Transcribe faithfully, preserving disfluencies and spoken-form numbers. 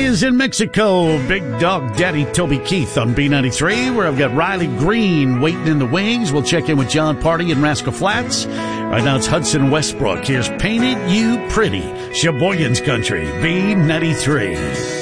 is in Mexico. Big Dog Daddy Toby Keith on B ninety-three, where I've got Riley Green waiting in the wings. We'll check in with John Party in Rascal Flats. Right now it's Hudson Westbrook. Here's Painted You Pretty, Sheboygan's Country, B ninety-three.